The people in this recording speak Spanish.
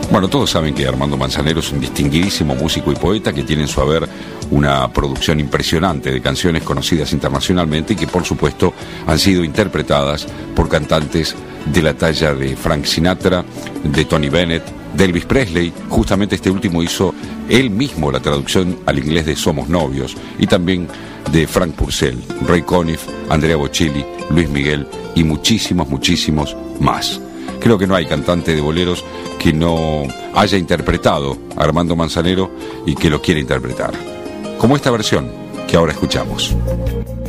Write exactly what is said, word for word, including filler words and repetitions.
Bueno, todos saben que Armando Manzanero es un distinguidísimo músico y poeta que tiene en su haber una producción impresionante de canciones conocidas internacionalmente y que por supuesto han sido interpretadas por cantantes de la talla de Frank Sinatra, de Tony Bennett, de Elvis Presley. Justamente este último hizo él mismo la traducción al inglés de Somos Novios, y también de Frank Purcell, Ray Conniff, Andrea Bocelli, Luis Miguel y muchísimos, muchísimos más. Creo que no hay cantante de boleros que no haya interpretado a Armando Manzanero y que lo quiera interpretar, como esta versión que ahora escuchamos.